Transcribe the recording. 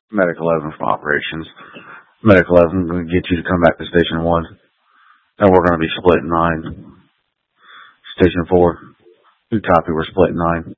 Medic 11 from operations. Medic 11, I'm going to get you to come back to Station 1. And we're going to be split 9. Station 4. You copy, we're split 9.